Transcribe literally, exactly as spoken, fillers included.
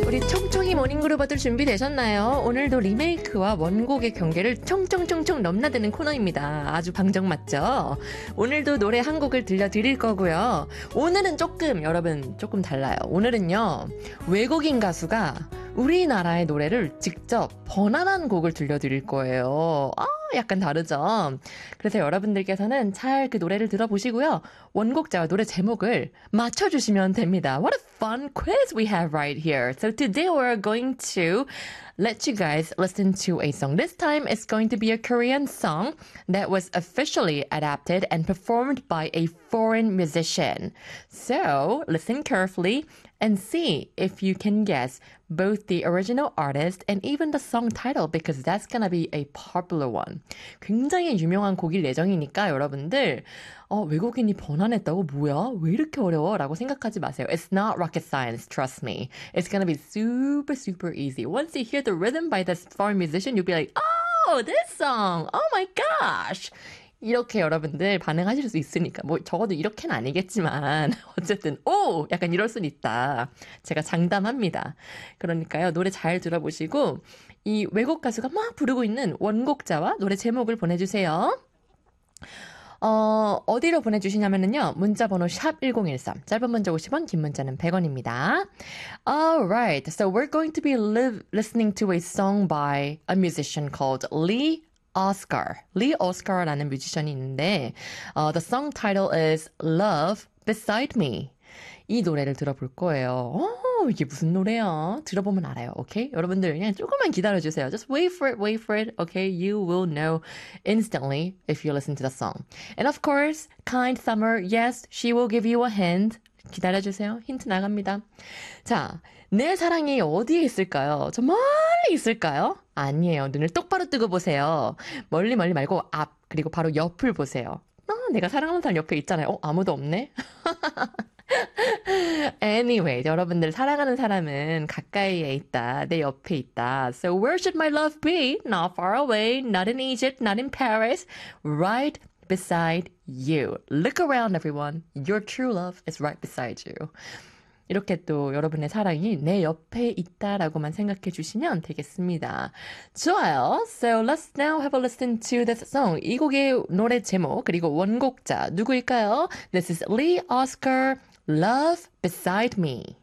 우리 총총이 모닝그룹아들 준비되셨나요? 오늘도 리메이크와 원곡의 경계를 총총총총 넘나드는 코너입니다. 아주 방정 맞죠? 오늘도 노래 한 곡을 들려드릴 거고요. 오늘은 조금 여러분 조금 달라요. 오늘은요 외국인 가수가 우리나라의 노래를 직접 번안한 곡을 들려드릴 거예요. 아, 약간 다르죠? 그래서 여러분들께서는 잘 그 노래를 들어보시고요. 원곡자와 노래 제목을 맞춰주시면 됩니다. What a fun quiz we have right here. So today we're going to let you guys listen to a song. This time it's going to be a Korean song that was officially adapted and performed by a foreign musician. So listen carefully and see if you can guess both the original artist and even the song title because that's gonna be a popular one. 굉장히 유명한 곡일 예정이니까 여러분들 어, 외국인이 번안했다고 뭐야? 왜 이렇게 어려워? 라고 생각하지 마세요. It's not rocket science, trust me. It's gonna be super, super easy. Once you hear the rhythm by this foreign musician, you'll be like, oh, this song! Oh my gosh! 이렇게 여러분들 반응하실 수 있으니까 뭐 적어도 이렇게는 아니겠지만 어쨌든 오! 약간 이럴 수는 있다. 제가 장담합니다. 그러니까요. 노래 잘 들어보시고 이 외국 가수가 막 부르고 있는 원곡자와 노래 제목을 보내주세요. 어, 어디로 보내주시냐면은요, 문자번호 샵 일공일삼, 짧은 문자 오십 원, 긴 문자는 백 원입니다. Alright, so we're going to be live, listening to a song by a musician called Lee Oscar. Lee Oscar라는 뮤지션이 있는데, uh, the song title is Love Beside Me. 이 노래를 들어볼 거예요. 어, 이게 무슨 노래야? 들어보면 알아요. 오케이? 여러분들 그냥 조금만 기다려주세요. Just wait for it, wait for it. Okay? You will know instantly if you listen to the song. And of course, kind summer, yes, she will give you a hint. 기다려주세요. 힌트 나갑니다. 자, 내 사랑이 어디에 있을까요? 저 멀리 있을까요? 아니에요. 눈을 똑바로 뜨고 보세요. 멀리 멀리 말고 앞, 그리고 바로 옆을 보세요. 아, 내가 사랑하는 사람 옆에 있잖아요. 어, 아무도 없네? Anyway, 여러분들 사랑하는 사람은 가까이에 있다. 내 옆에 있다. So where should my love be? Not far away, not in Egypt, not in Paris. Right beside you. Look around, everyone. Your true love is right beside you. 이렇게 또 여러분의 사랑이 내 옆에 있다라고만 생각해 주시면 되겠습니다. 좋아요. So let's now have a listen to this song. 이 곡의 노래 제목 그리고 원곡자 누구일까요? This is Lee Oscar, Love Beside Me.